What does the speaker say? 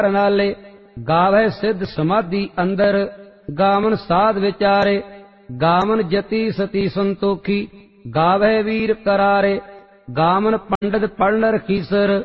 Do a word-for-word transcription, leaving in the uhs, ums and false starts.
नाले। गावै सिद्ध समाधि अंदर, गावन साध विचारे। गावन जति सती संतोखी, गावै वीर करारे। गावन पंडित पढ़ नर खीसर,